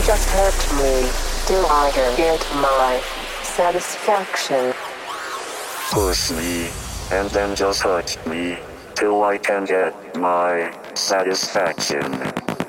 just hurt me till I can get my satisfaction. Push me, and then just hurt me till I can get my satisfaction.